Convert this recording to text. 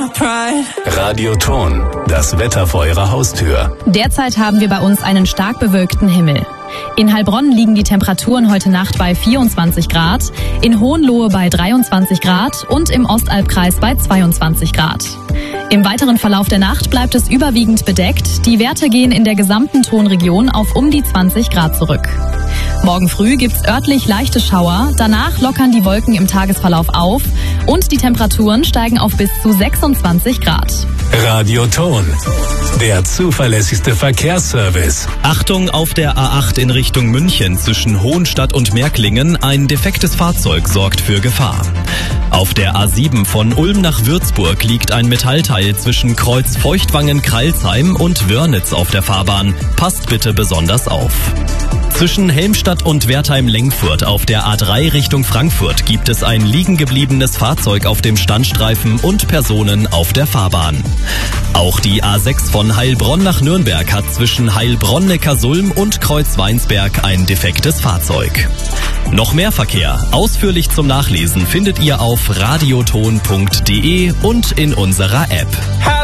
Radioton, das Wetter vor Ihrer Haustür. Derzeit haben wir bei uns einen stark bewölkten Himmel. In Heilbronn liegen die Temperaturen heute Nacht bei 24 Grad, in Hohenlohe bei 23 Grad und im Ostalbkreis bei 22 Grad. Im weiteren Verlauf der Nacht bleibt es überwiegend bedeckt. Die Werte gehen in der gesamten Tonregion auf um die 20 Grad zurück. Morgen früh gibt's örtlich leichte Schauer, danach lockern die Wolken im Tagesverlauf auf und die Temperaturen steigen auf bis zu 26 Grad. Radioton, der zuverlässigste Verkehrsservice. Achtung, auf der A8 in Richtung München zwischen Hohenstadt und Märklingen, ein defektes Fahrzeug sorgt für Gefahr. Auf der A7 von Ulm nach Würzburg liegt ein Metallteil zwischen Kreuz Feuchtwangen-Kreilsheim und Wörnitz auf der Fahrbahn. Passt bitte besonders auf. Zwischen Helmstadt und Wertheim-Lengfurt auf der A3 Richtung Frankfurt gibt es ein liegengebliebenes Fahrzeug auf dem Standstreifen und Personen auf der Fahrbahn. Auch die A6 von Heilbronn nach Nürnberg hat zwischen Heilbronn-Neckarsulm und Kreuz-Weinsberg ein defektes Fahrzeug. Noch mehr Verkehr, ausführlich zum Nachlesen, findet ihr auf radioton.de und in unserer App.